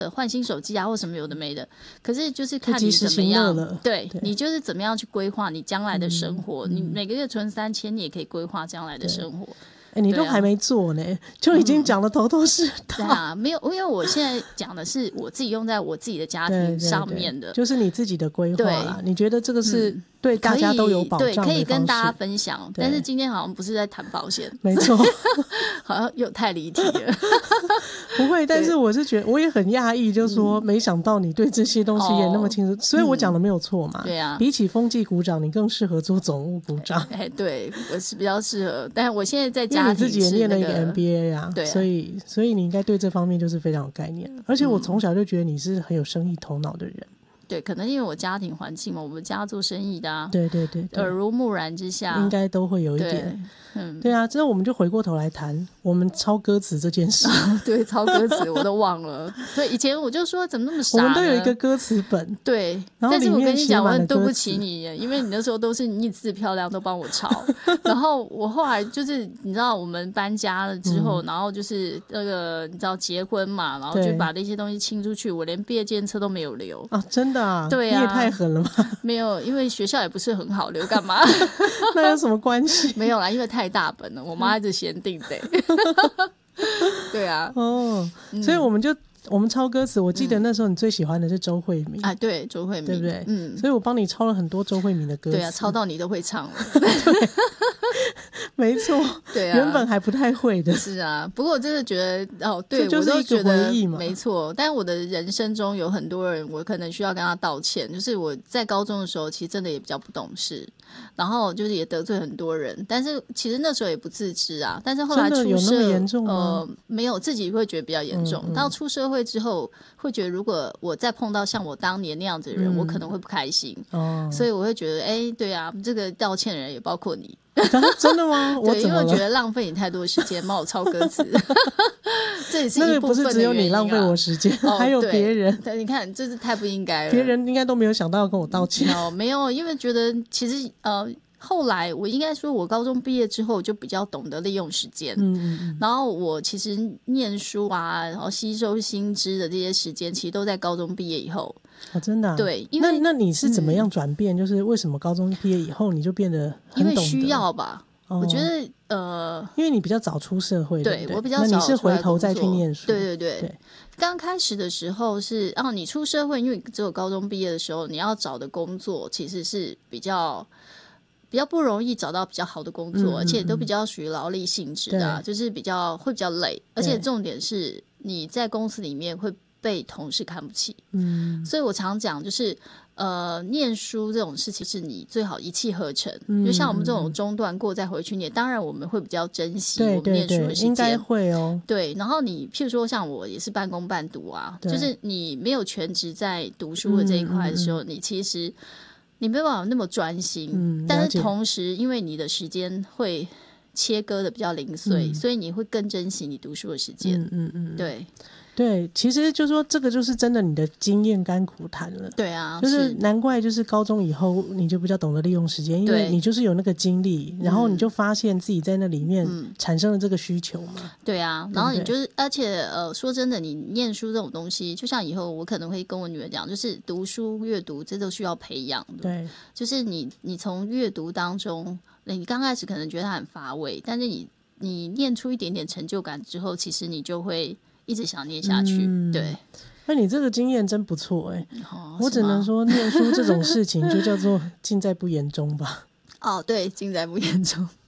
换新手机啊或什么有的没的，可是就是看你怎么样，对你就是怎么样去规划你将来的生活，你每个月存3000你也可以规划将来的生活。 你都还没做呢，就已经讲得头头是道。 对啊，没有，因为我现在讲的是我自己用在我自己的家庭上面的， 对，就是你自己的规划啦。你觉得这个是对大家都有保障的方式， 对，可以跟大家分享。但是今天好像不是在谈保险， 没错， 好像又太离题了。 不会，但是我是觉得我也很讶异，就是说没想到你对这些东西也那么清楚，所以我讲的没有错嘛。 对啊， 比起风纪股长，你更适合做总务股长。 对，我是比较适合，但是我现在在家庭因为你自己也念了一个 MBA 啊， 对啊， 所以你应该对这方面就是非常有概念。而且我从小就觉得你是很有生意头脑的人。 对，可能因为我家庭环境嘛，我们家做生意的啊， 对， 耳濡目染之下， 应该都会有一点。对啊，之后我们就回过头来谈我们抄歌词这件事。 对，抄歌词我都忘了。对，以前我就说怎么那么傻呢， 我们都有一个歌词本。 对，但是我跟你讲，我很对不起你，因为你那时候都是你字漂亮，都帮我抄。然后我后来就是你知道我们搬家了之后，然后就是那个你知道结婚嘛，然后就把那些东西清出去，我连毕业纪念册都没有留啊， 真的啊？ 对啊， 你也太狠了吧？ 没有，因为学校也不是很好，留干嘛？ 那有什么关系？ 没有啦，因为太大本了，我妈一直嫌定的。对啊， 所以我们抄歌词，我记得那时候你最喜欢的是周慧敏啊，对，周慧敏， 对不对？所以我帮你抄了很多周慧敏的歌词。 对啊，抄到你都会唱了。 没错， 对啊， 原本还不太会的。 是啊，不过我真的觉得对， 这就是一个回忆嘛， 没错。但是我的人生中有很多人，我可能需要跟他道歉。就是我在高中的时候，其实真的也比较不懂事，然后就是也得罪很多人，但是其实那时候也不自知啊。但是后来出社， 有那么严重吗？ 没有，自己会觉得比较严重。到出社会之后，会觉得如果我再碰到像我当年那样子的人，我可能会不开心。所以我会觉得，对啊，这个道歉的人也包括你。 真的吗？ 对，因为我觉得浪费你太多时间帮我抄歌词。这也是一部分的原因啊。那个不是只有你浪费我时间，还有别人。 对，你看，这是太不应该了。 别人应该都没有想到要跟我道歉。 没有，因为觉得其实后来我应该说，我高中毕业之后就比较懂得利用时间。然后我其实念书啊，然后吸收新知的这些时间，其实都在高中毕业以后。 真的啊？ 对，因为那你是怎么样转变？就是为什么高中毕业以后你就变得很懂得？ 因为需要吧。我觉得因为你比较早出社会， 对， 对， 我比较早， 那你是回头再去念书。 对。刚开始的时候是你出社会，因为只有高中毕业的时候，你要找的工作其实是比较不容易找到比较好的工作，而且都比较属于劳力性质的就是会比较累，而且重点是你在公司里面会被同事看不起。所以我常讲就是念书这种事情是你最好一气呵成。就像我们这种中断过再回去念，当然我们会比较珍惜我们念书的时间， 应该会哦。 对，然后你譬如说像我也是半工半读啊，就是你没有全职在读书的这一块的时候，你其实你没办法那么专心。但是同时因为你的时间会切割的比较零碎，所以你会更珍惜你读书的时间。对， 其实就说这个就是真的你的经验甘苦谈了。 对啊， 就是难怪就是高中以后你就比较懂得利用时间，因为你就是有那个经历，然后你就发现自己在那里面产生了这个需求嘛。 对啊，然后你就是而且说真的，你念书这种东西，就像以后我可能会跟我女儿讲，就是读书阅读这都需要培养的。 对， 就是你从阅读当中，你刚开始可能觉得它很乏味，但是你念出一点点成就感之后，其实你就会一直想念下去。对， 那你这个经验真不错我只能说念书这种事情就叫做尽在不言中吧。 对，尽在不言中。